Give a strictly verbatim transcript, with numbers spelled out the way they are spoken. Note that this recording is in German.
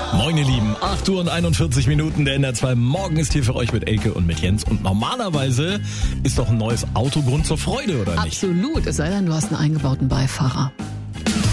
Moin ihr Lieben, acht Uhr und einundvierzig Minuten, der N R zwei Morgen ist hier für euch mit Elke und mit Jens. Und normalerweise ist doch ein neues Auto Grund zur Freude, oder nicht? Absolut, es sei denn, du hast einen eingebauten Beifahrer.